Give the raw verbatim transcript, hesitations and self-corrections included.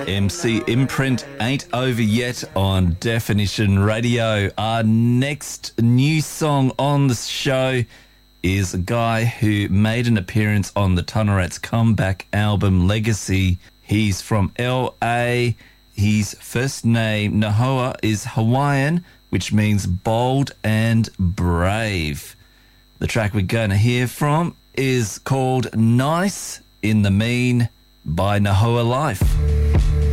M C Imprint ain't over yet on Definition Radio. Our next new song on the show is a guy who made an appearance on the Tunnel Rats comeback album Legacy. He's from L A. His first name, Nahoa, is Hawaiian, which means bold and brave. The track we're going to hear from is called Nice in the Mean by Nahoa Life.